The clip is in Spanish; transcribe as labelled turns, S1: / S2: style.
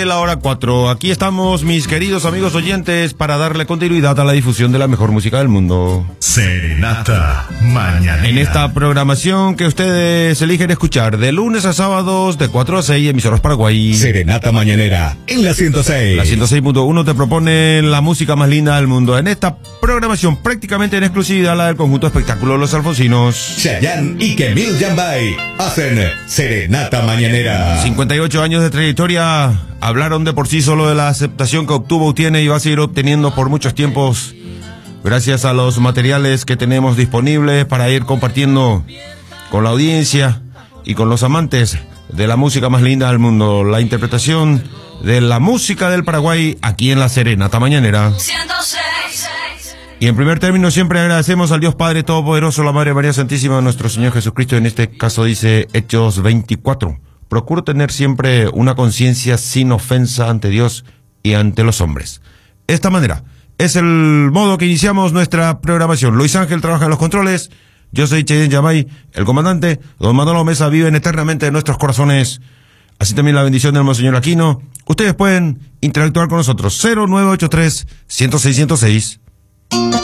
S1: de la hora 4. Aquí estamos, mis queridos amigos oyentes, para darle continuidad a la difusión de la mejor música del mundo.
S2: Serenata Mañanera.
S1: En esta programación que ustedes eligen escuchar de lunes a sábados de 4 a 6, emisoras Paraguay.
S2: Serenata Mañanera en la 106.
S1: La 106.1 te propone la música más linda del mundo. En esta programación prácticamente en exclusividad la del conjunto espectáculo Los Alfonsinos.
S2: Chayanne y Kemil Yambay hacen Serenata Mañanera.
S1: 58 años de trayectoria hablaron de por sí solo de la aceptación que obtuvo, obtiene y va a seguir obteniendo por muchos tiempos, gracias a los materiales que tenemos disponibles para ir compartiendo con la audiencia y con los amantes de la música más linda del mundo, la interpretación de la música del Paraguay aquí en la Serenata Mañanera.
S3: 106.
S1: Y en primer término siempre agradecemos al Dios Padre Todopoderoso, la Madre María Santísima, nuestro Señor Jesucristo. En este caso dice Hechos 24. Procuro tener siempre una conciencia sin ofensa ante Dios y ante los hombres. De esta manera es el modo que iniciamos nuestra programación. Luis Ángel trabaja en los controles. Yo soy Chayanne Yambay, el comandante. Don Manolo Mesa viven eternamente en nuestros corazones. Así también la bendición del Monseñor Aquino. Ustedes pueden interactuar con nosotros. 0983 106 106.